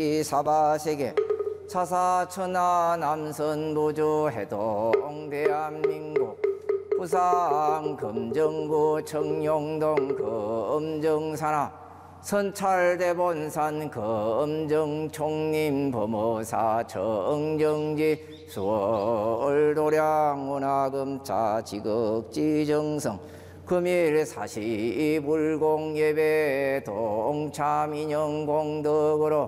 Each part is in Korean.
사바세계 차사천하 남선 노조 해동 대한민국 부산 금정구 청룡동 금정산하 선찰대본산 금정총림 범어사 정정지 수월 도량 원화금차 지극지정성 금일 사시불공 예배 동참인형 공덕으로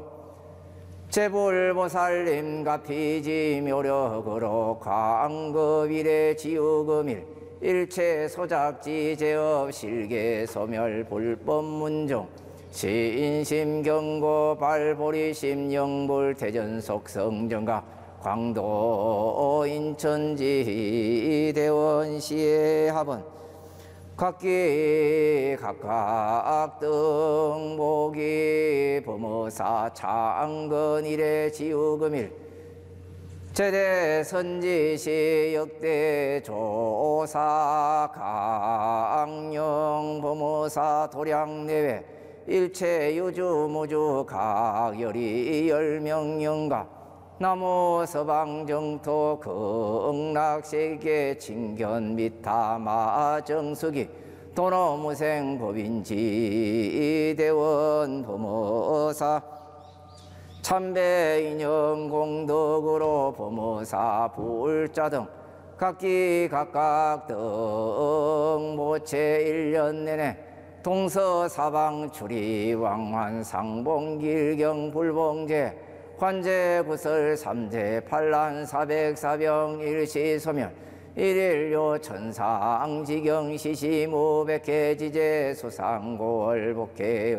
제불보살님 가피지 묘력으로 광급일의 지우금일 일체 소작지 제업 실계 소멸 불법문종 신심경고 발보리심 영불 대전속 성정가 광도 인천지 대원시의 합원 각기 각각 등복이 범어사 창건일의 지우금일 제대 선지시 역대 조사 강령 범어사 도량내외 일체 유주무주 각열이 열명영가 나무 서방정토 극락세계 칭견 미타마 정수기 도노무생 법인지 대원 범어사 참배인형 공덕으로 범어사 불자 등 각기 각각 등 모체 1년 내내 동서사방 출입 왕환 상봉길경 불봉제 관제 구설 삼재 판란 사백사병 일시소멸 일일요 천상지경 시시무백회 지제 수상고월 복회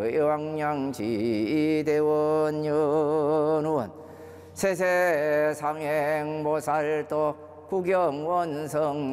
의왕량지 대원연원 세세상행보살도 구경원성